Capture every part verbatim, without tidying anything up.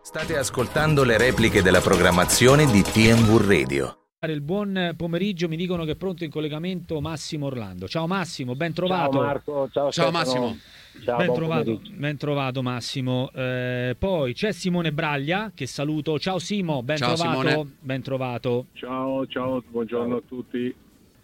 State ascoltando le repliche della programmazione di T M V Radio. Il buon pomeriggio, mi dicono che è pronto in collegamento Massimo Orlando. Ciao Massimo, ben trovato. Ciao Marco, ciao, ciao Massimo. Ciao, ben, trovato, ben trovato Massimo. Eh, poi c'è Simone Braglia, che saluto. Ciao Simo, ben ciao, trovato. Simone. Ben trovato. Ciao, ciao, buongiorno a tutti.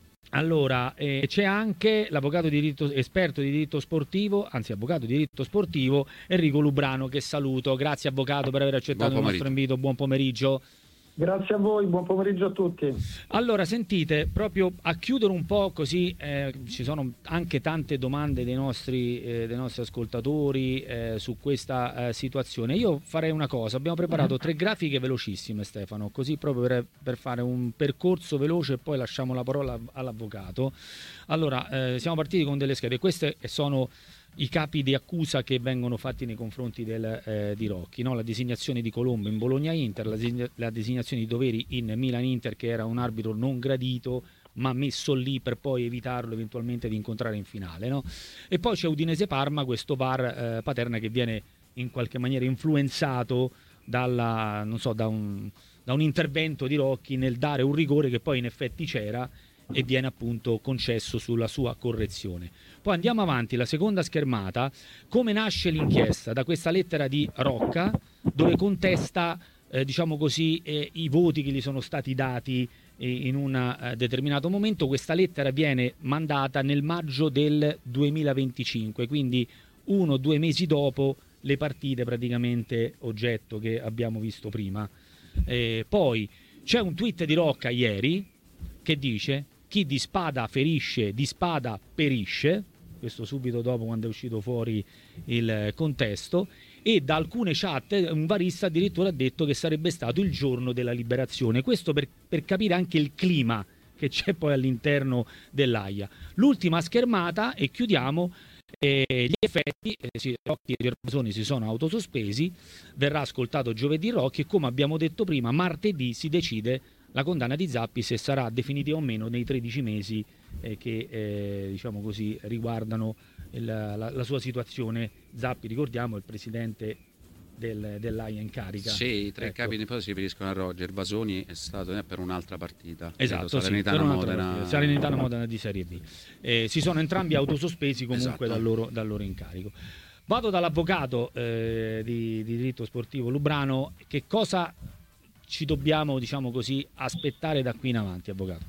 Allora, eh, c'è anche l'avvocato di diritto, esperto di diritto sportivo, anzi avvocato di diritto sportivo, Enrico Lubrano, che saluto. Grazie avvocato per aver accettato il nostro invito. Buon pomeriggio. Grazie a voi, buon pomeriggio a tutti. Allora, sentite, proprio a chiudere un po' così, eh, ci sono anche tante domande dei nostri, eh, dei nostri ascoltatori eh, su questa eh, situazione. Io farei una cosa, abbiamo preparato tre grafiche velocissime, Stefano, così proprio per, per fare un percorso veloce e poi lasciamo la parola all'avvocato. Allora, eh, siamo partiti con delle schede, queste sono i capi di accusa che vengono fatti nei confronti del, eh, di Rocchi, no? La designazione di Colombo in Bologna-Inter, la, la designazione di Doveri in Milan-Inter, che era un arbitro non gradito ma messo lì per poi evitarlo eventualmente di incontrare in finale, no? E poi c'è Udinese-Parma, questo V A R eh, Paterna che viene in qualche maniera influenzato dalla, non so, da, un, da un intervento di Rocchi nel dare un rigore che poi in effetti c'era e viene appunto concesso sulla sua correzione. Poi andiamo avanti, la seconda schermata, come nasce l'inchiesta? Da questa lettera di Rocca, dove contesta, eh, diciamo così, eh, i voti che gli sono stati dati eh, in un eh, determinato momento. Questa lettera viene mandata nel maggio del duemilaventicinque, quindi uno o due mesi dopo le partite praticamente oggetto che abbiamo visto prima. Eh, poi c'è un tweet di Rocca ieri che dice: chi di spada ferisce, di spada perisce, questo subito dopo quando è uscito fuori il contesto, e da alcune chat un varista addirittura ha detto che sarebbe stato il giorno della liberazione, questo per, per capire anche il clima che c'è poi all'interno dell'Aia. L'ultima schermata e chiudiamo. E gli effetti, eh, sì, Rocchi e Gervasoni si sono autosospesi, verrà ascoltato giovedì Rocchi e come abbiamo detto prima martedì si decide la condanna di Zappi, se sarà definitiva o meno nei tredici mesi eh, che eh, diciamo così riguardano il, la, la sua situazione. Zappi, ricordiamo, è il presidente del, dell'Aia in carica. Sì, i tre ecco. capi ne poi si riferiscono a Roger Vasoni, è stato eh, per un'altra partita. Esatto, Salernitana, sì, Modena. Salernitana Modena di Serie B. Eh, si sono entrambi autosospesi comunque esatto. dal, loro, dal loro incarico. Vado dall'avvocato eh, di, di diritto sportivo Lubrano. Che cosa ci dobbiamo, diciamo così, aspettare da qui in avanti, avvocato?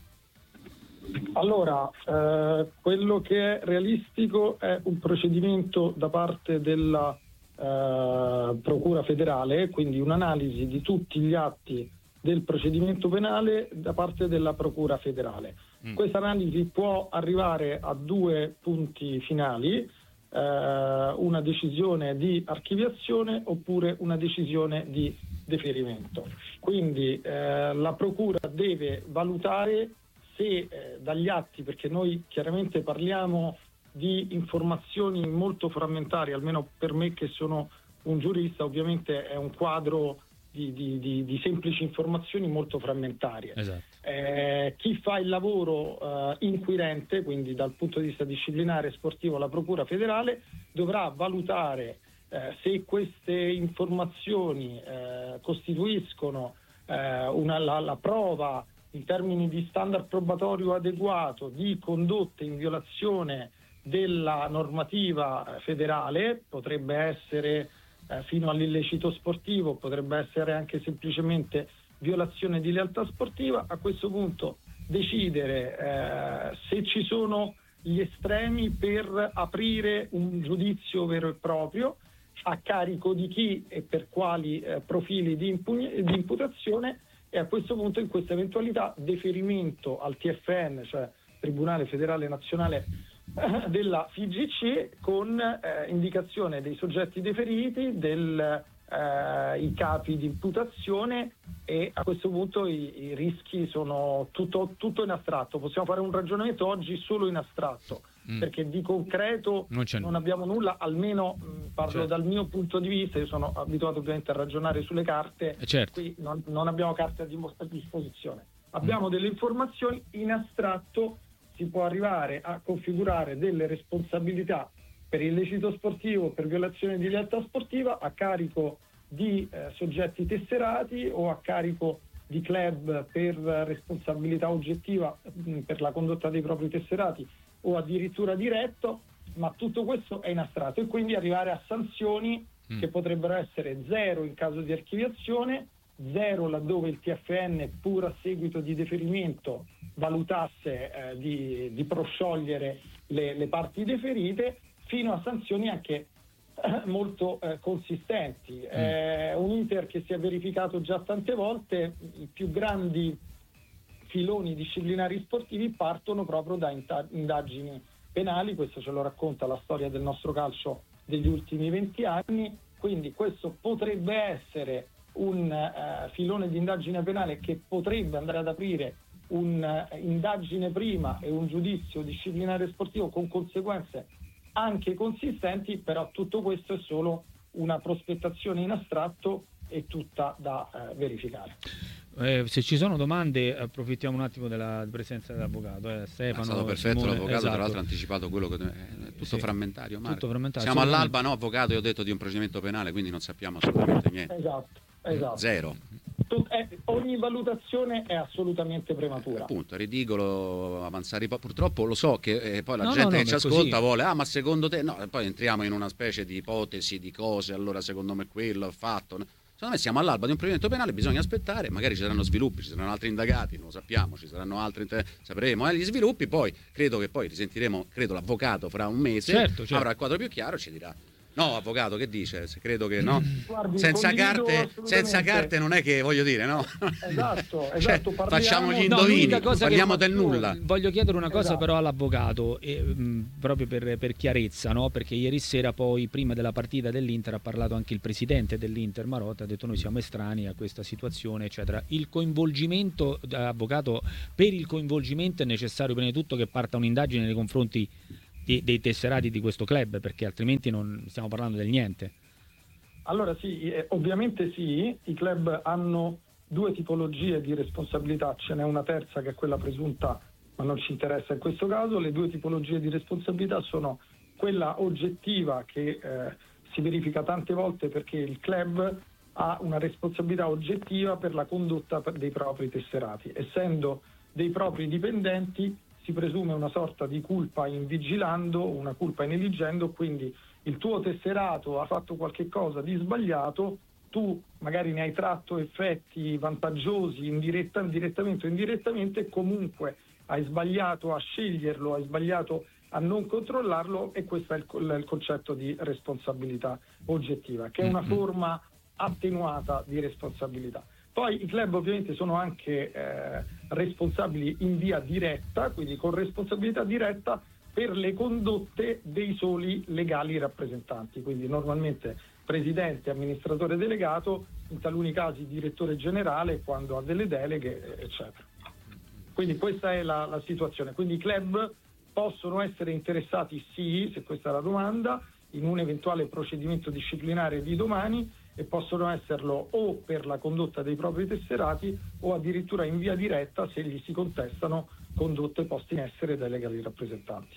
Allora, eh, quello che è realistico è un procedimento da parte della eh, Procura federale, quindi un'analisi di tutti gli atti del procedimento penale da parte della Procura federale. Mm. Questa analisi può arrivare a due punti finali, eh, una decisione di archiviazione oppure una decisione di deferimento. Quindi eh, la Procura deve valutare se eh, dagli atti, perché noi chiaramente parliamo di informazioni molto frammentarie, almeno per me che sono un giurista, ovviamente è un quadro di, di, di, di semplici informazioni molto frammentarie. Esatto. Eh, chi fa il lavoro eh, inquirente, quindi dal punto di vista disciplinare e sportivo la Procura federale, dovrà valutare Eh, se queste informazioni eh, costituiscono eh, una, la, la prova in termini di standard probatorio adeguato di condotte in violazione della normativa federale, potrebbe essere eh, fino all'illecito sportivo, potrebbe essere anche semplicemente violazione di lealtà sportiva. A questo punto decidere eh, se ci sono gli estremi per aprire un giudizio vero e proprio a carico di chi e per quali eh, profili di, impugn- di imputazione, e a questo punto, in questa eventualità, deferimento al T F N, cioè Tribunale Federale Nazionale eh, della F I G C, con eh, indicazione dei soggetti deferiti, del, eh, i capi di imputazione, e a questo punto i, i rischi sono tutto, tutto in astratto. Possiamo fare un ragionamento oggi solo in astratto, mm. perché di concreto non, non abbiamo nulla, almeno mh, parlo certo. dal mio punto di vista. Io sono abituato ovviamente a ragionare sulle carte, certo. qui non, non abbiamo carte a, dim- a disposizione, abbiamo mm. delle informazioni in astratto. Si può arrivare a configurare delle responsabilità per illecito sportivo, per violazione di lealtà sportiva a carico di eh, soggetti tesserati o a carico di club per responsabilità oggettiva mh, per la condotta dei propri tesserati o addirittura diretto, ma tutto questo è in astratto, e quindi arrivare a sanzioni mm. che potrebbero essere zero in caso di archiviazione, zero laddove il T F N, pur a seguito di deferimento, valutasse eh, di, di prosciogliere le, le parti deferite, fino a sanzioni anche eh, molto eh, consistenti. Mm. È un iter che si è verificato già tante volte. I più grandi filoni disciplinari sportivi partono proprio da indagini penali, questo ce lo racconta la storia del nostro calcio degli ultimi venti anni, quindi questo potrebbe essere un uh, filone di indagine penale che potrebbe andare ad aprire un'indagine uh, prima e un giudizio disciplinare sportivo con conseguenze anche consistenti, però tutto questo è solo una prospettazione in astratto e tutta da uh, verificare. Eh, se ci sono domande approfittiamo un attimo della presenza dell'avvocato. eh, Stefano, è stato perfetto Simone, l'avvocato, esatto. Tra l'altro ha anticipato quello che è tutto, sì. frammentario, tutto frammentario. Siamo all'alba, no avvocato, io ho detto di un procedimento penale, quindi non sappiamo assolutamente niente. Esatto, esatto. Zero. Eh, ogni valutazione è assolutamente prematura. Appunto, è ridicolo avanzare po'. Purtroppo lo so che eh, poi la no, gente no, no, che ci ascolta così. vuole, ah ma secondo te, no, e poi entriamo in una specie di ipotesi, di cose, allora secondo me quello ho fatto. Secondo me siamo all'alba di un procedimento penale, bisogna aspettare, magari ci saranno sviluppi, ci saranno altri indagati, non lo sappiamo, ci saranno altri, sapremo eh, gli sviluppi, poi credo che poi risentiremo, credo l'avvocato fra un mese, certo, certo. avrà il quadro più chiaro, ci dirà. No, avvocato, che dice? Credo che no. Guardi, senza carte, senza carte non è che voglio dire, no? Esatto, esatto. Cioè, parliamo... facciamo gli indovini, no, parliamo che... del nulla. Voglio chiedere una cosa esatto. però all'avvocato, e, mh, proprio per, per chiarezza, no? Perché ieri sera poi, prima della partita dell'Inter, ha parlato anche il presidente dell'Inter, Marotta, ha detto noi siamo estranei a questa situazione, eccetera. Il coinvolgimento, avvocato, per il coinvolgimento è necessario prima di tutto che parta un'indagine nei confronti dei tesserati di questo club, perché altrimenti non stiamo parlando del niente. Allora sì, eh, ovviamente sì, i club hanno due tipologie di responsabilità, ce n'è una terza che è quella presunta, ma non ci interessa in questo caso. Le due tipologie di responsabilità sono quella oggettiva che eh, si verifica tante volte perché il club ha una responsabilità oggettiva per la condotta dei propri tesserati, essendo dei propri dipendenti si presume una sorta di culpa in vigilando, una culpa in eligendo, quindi il tuo tesserato ha fatto qualche cosa di sbagliato, tu magari ne hai tratto effetti vantaggiosi indiretta, direttamente o indirettamente, comunque hai sbagliato a sceglierlo, hai sbagliato a non controllarlo, e questo è il, il concetto di responsabilità oggettiva, che è una forma attenuata di responsabilità. Poi i club ovviamente sono anche eh, responsabili in via diretta, quindi con responsabilità diretta per le condotte dei soli legali rappresentanti, quindi normalmente presidente, amministratore delegato, in taluni casi direttore generale quando ha delle deleghe, eccetera. Quindi questa è la, la situazione. Quindi i club possono essere interessati, sì, se questa è la domanda, in un eventuale procedimento disciplinare di domani, e possono esserlo o per la condotta dei propri tesserati o addirittura in via diretta se gli si contestano condotte poste in essere dai legali rappresentanti.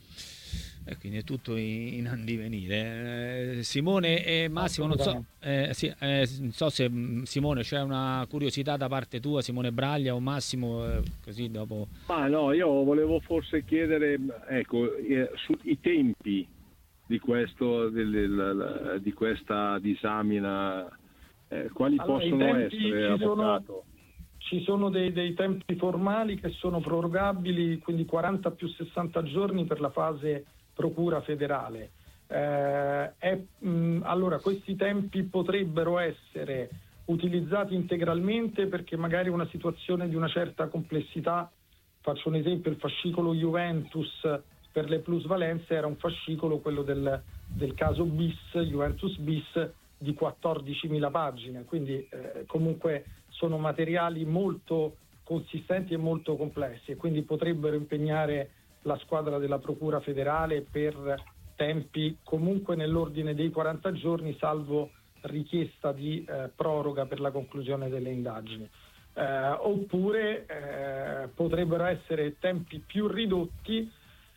E quindi è tutto in andivenire. Eh, Simone e Massimo, non so, eh, sì, eh, non so se Simone c'è una curiosità da parte tua, Simone Braglia o Massimo, eh, così dopo. Ma no, io volevo forse chiedere, ecco, eh, sui tempi di questo del, del, di questa disamina, eh, quali allora, possono essere, ci avvocato? Sono, ci sono dei, dei tempi formali che sono prorogabili, quindi quaranta più sessanta giorni per la fase procura federale. Eh, è, mh, allora questi tempi potrebbero essere utilizzati integralmente perché magari una situazione di una certa complessità, faccio un esempio, il fascicolo Juventus per le plusvalenze era un fascicolo, quello del, del caso bis, Juventus bis, di quattordicimila pagine, quindi eh, comunque sono materiali molto consistenti e molto complessi, e quindi potrebbero impegnare la squadra della Procura federale per tempi comunque nell'ordine dei quaranta giorni, salvo richiesta di eh, proroga per la conclusione delle indagini. Eh, oppure eh, potrebbero essere tempi più ridotti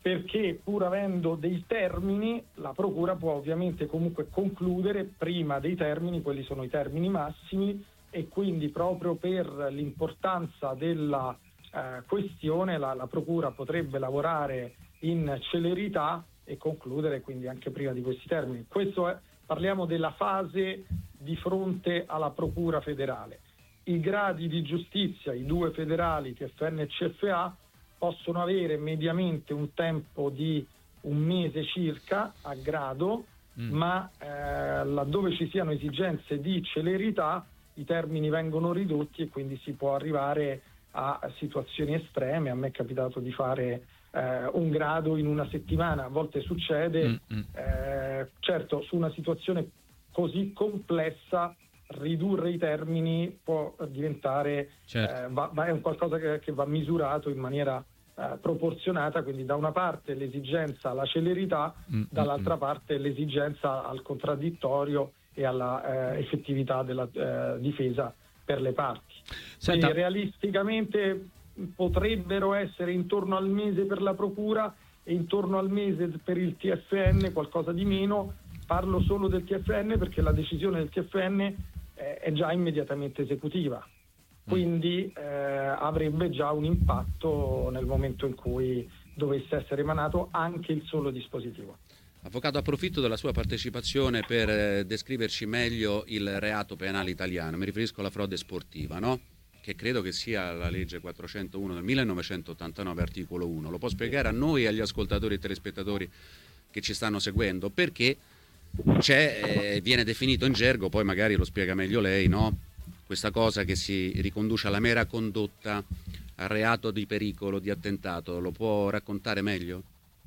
perché pur avendo dei termini la procura può ovviamente comunque concludere prima dei termini, quelli sono i termini massimi, e quindi proprio per l'importanza della eh, questione la, la procura potrebbe lavorare in celerità e concludere quindi anche prima di questi termini. Questo è, parliamo della fase di fronte alla procura federale. I gradi di giustizia, i due federali, T F N e C F A, possono avere mediamente un tempo di un mese circa a grado, mm. ma eh, laddove ci siano esigenze di celerità i termini vengono ridotti e quindi si può arrivare a situazioni estreme. A me è capitato di fare eh, un grado in una settimana, a volte succede, mm. eh, certo su una situazione così complessa ridurre i termini può diventare certo. eh, va, va, è un qualcosa che, che va misurato in maniera eh, proporzionata, quindi da una parte l'esigenza alla celerità, mm, dall'altra mm. parte l'esigenza al contraddittorio e alla eh, effettività della eh, difesa per le parti. Senta. Quindi realisticamente potrebbero essere intorno al mese per la procura e intorno al mese per il T F N, qualcosa di meno. Parlo solo del T F N perché la decisione del T F N è già immediatamente esecutiva, quindi eh, avrebbe già un impatto nel momento in cui dovesse essere emanato anche il solo dispositivo. Avvocato, approfitto della sua partecipazione per eh, descriverci meglio il reato penale italiano. Mi riferisco alla frode sportiva, no? Che credo che sia la legge quattrocentouno del millenovecentottantanove, articolo uno. Lo può spiegare a noi e agli ascoltatori e telespettatori che ci stanno seguendo? Perché c'è, eh, viene definito in gergo, poi magari lo spiega meglio lei, no? Questa cosa che si riconduce alla mera condotta, al reato di pericolo, di attentato. Lo può raccontare meglio?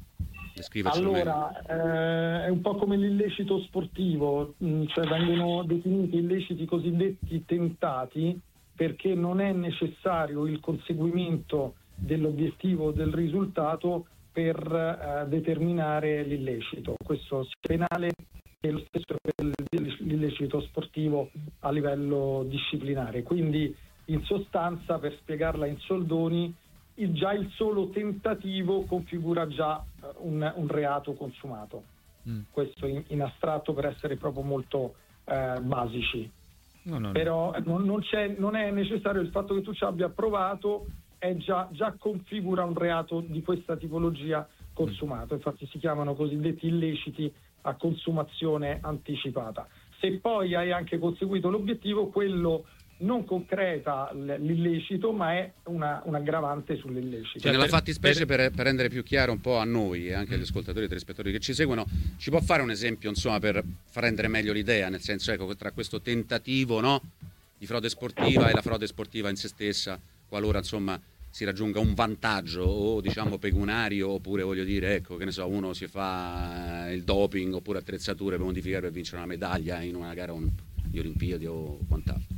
Allora, eh, è un po' come l'illecito sportivo, cioè vengono definiti illeciti cosiddetti tentati perché non è necessario il conseguimento dell'obiettivo del risultato per eh, determinare l'illecito. Questo sia penale e lo stesso per l'illecito sportivo a livello disciplinare. Quindi in sostanza, per spiegarla in soldoni, il, già il solo tentativo configura già un, un reato consumato. Mm. Questo in, in astratto, per essere proprio molto eh, basici. No, no, Però no. Non, non, c'è, non è necessario il fatto che tu ci abbia provato, è già, già configura un reato di questa tipologia consumato. Infatti si chiamano cosiddetti illeciti a consumazione anticipata. Se poi hai anche conseguito l'obiettivo, quello non concreta l'illecito, ma è una, un aggravante sull'illecito. Cioè, nella fattispecie, per, per rendere più chiaro un po' a noi e anche agli ascoltatori e telespettatori che ci seguono, ci può fare un esempio, insomma, per far rendere meglio l'idea, nel senso, ecco, tra questo tentativo, no, di frode sportiva e la frode sportiva in se stessa, qualora, insomma, si raggiunga un vantaggio o, diciamo, pecuniario, oppure, voglio dire, ecco, che ne so, uno si fa il doping oppure attrezzature per modificare, per vincere una medaglia in una gara di Olimpiadi o quant'altro.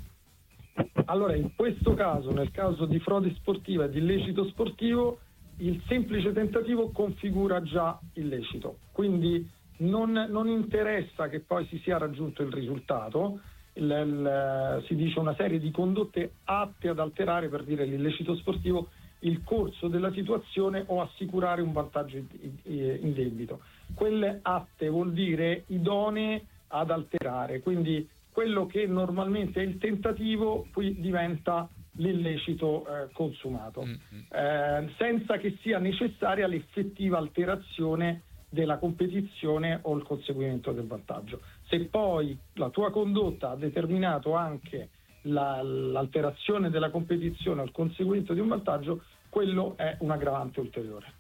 Allora, in questo caso, nel caso di frode sportiva e di illecito sportivo, il semplice tentativo configura già illecito, quindi non, non interessa che poi si sia raggiunto il risultato. Il, il, si dice una serie di condotte atte ad alterare, per dire l'illecito sportivo, il corso della situazione o assicurare un vantaggio indebito. Quelle atte vuol dire idonee ad alterare, quindi quello che normalmente è il tentativo poi diventa l'illecito eh, consumato, mm-hmm. eh, senza che sia necessaria l'effettiva alterazione della competizione o il conseguimento del vantaggio. Se poi la tua condotta ha determinato anche la, l'alterazione della competizione o il conseguimento di un vantaggio, quello è un aggravante ulteriore.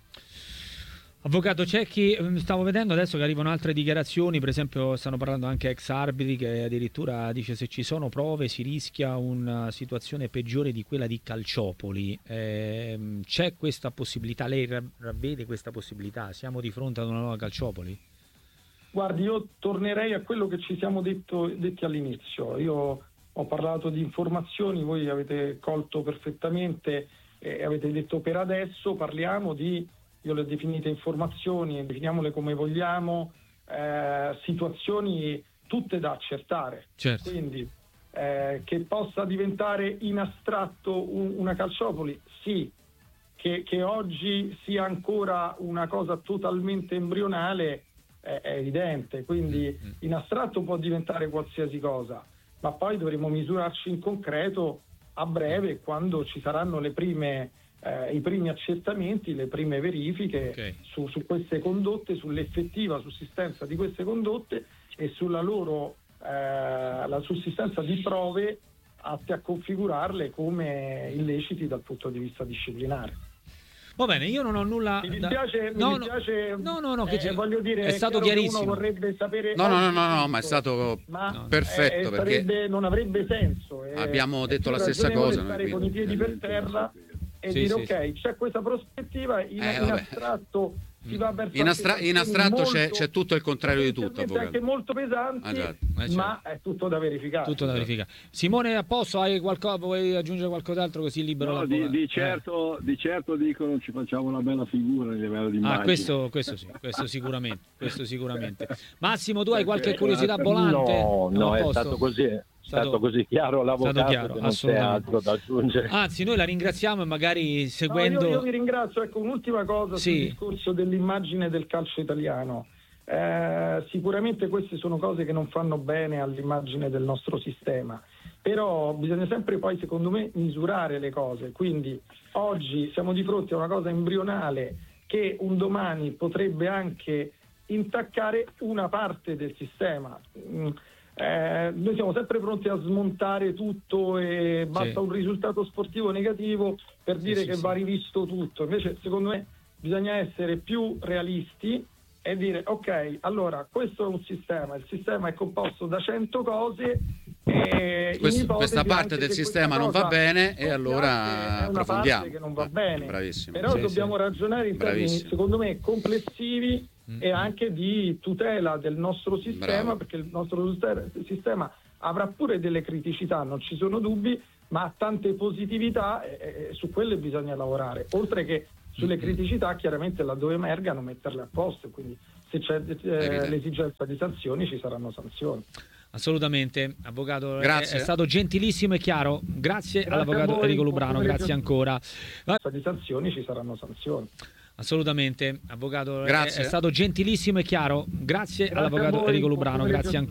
Avvocato Cecchi, stavo vedendo adesso che arrivano altre dichiarazioni, per esempio stanno parlando anche ex arbitri che addirittura dice se ci sono prove si rischia una situazione peggiore di quella di Calciopoli. Eh, c'è questa possibilità? Lei ravvede questa possibilità? Siamo di fronte ad una nuova Calciopoli? Guardi, io tornerei a quello che ci siamo detto, detti all'inizio. Io ho parlato di informazioni, voi avete colto perfettamente e avete detto per adesso parliamo di, io le ho definite informazioni, definiamole come vogliamo, eh, situazioni tutte da accertare. Certo. Quindi eh, che possa diventare in astratto un, una Calciopoli, sì. che, che oggi sia ancora una cosa totalmente embrionale è, è evidente, quindi in astratto può diventare qualsiasi cosa, ma poi dovremo misurarci in concreto a breve, quando ci saranno le prime, eh, i primi accertamenti, le prime verifiche Okay. su, su queste condotte, sull'effettiva sussistenza di queste condotte e sulla loro eh, la sussistenza di prove atte a configurarle come illeciti dal punto di vista disciplinare. Va bene, io non ho nulla Mi da- dispiace, no, mi dispiace no, no, no, che eh, c'è- voglio dire, è stato chiaro che chiarissimo. uno vorrebbe sapere No, no, no, oggi no, no, tutto, ma è stato ma no, perfetto, eh, perché sarebbe, non avrebbe senso. eh, abbiamo è detto più la stessa ragionevole cosa, stare noi con i qui. piedi per terra e Sì, dire sì, ok, c'è questa prospettiva, in, Eh, in vabbè. astratto si va verso In, astra- in astratto c'è, molto- c'è tutto il contrario di tutto, potenzialmente avvocato. anche molto pesanti, Ah, già. Eh, certo. ma è tutto da verificare. tutto da verificare. Simone, a posto? Hai qualcosa, vuoi aggiungere qualcos'altro così libero No, la di, voce? di Eh. certo, di certo dicono ci facciamo una bella figura a livello di immagine. Ah, questo, questo sì, questo sicuramente, questo sicuramente. Massimo, tu hai qualche curiosità volante? No, no, a è posto? stato così, è Stato- stato così chiaro l'avvocato stato chiaro, che non c'è assolutamente. altro da aggiungere. Anzi, noi la ringraziamo e magari No, seguendo... io, io vi ringrazio. Ecco, un'ultima cosa Sì. sul discorso dell'immagine del calcio italiano. Eh, sicuramente queste sono cose che non fanno bene all'immagine del nostro sistema, però bisogna sempre poi, secondo me, misurare le cose. Quindi oggi siamo di fronte a una cosa embrionale che un domani potrebbe anche intaccare una parte del sistema. Mm. Eh, noi siamo sempre pronti a smontare tutto e basta Sì. un risultato sportivo negativo per Sì, dire sì, che sì. va rivisto tutto. Invece, secondo me, bisogna essere più realisti e dire ok, allora questo è un sistema, il sistema è composto da cento cose e Questo- in ipotesi questa parte anche del che sistema questa non va cosa bene e scoppiasse allora è una approfondiamo. parte che non va Ah, bene. bravissimo. Però Sì, dobbiamo sì. ragionare in termini, Bravissimo. secondo me, complessivi Mm. e anche di tutela del nostro sistema, Bravo. perché il nostro sister- sistema avrà pure delle criticità, non ci sono dubbi, ma ha tante positività e, e su quelle bisogna lavorare. Oltre che sulle criticità, chiaramente laddove emergano metterle a posto, quindi se c'è eh, Evidente. l'esigenza di sanzioni ci saranno sanzioni. Assolutamente, avvocato, è, Grazie. è stato gentilissimo e chiaro. Grazie, Grazie all'avvocato a voi, Enrico buon Lubrano, pomeriggio. grazie ancora. Va- Se di sanzioni ci saranno sanzioni. Assolutamente, avvocato, è- Grazie. è stato gentilissimo e chiaro. Grazie, Grazie a all'avvocato voi, Enrico buon Lubrano, pomeriggio. grazie ancora.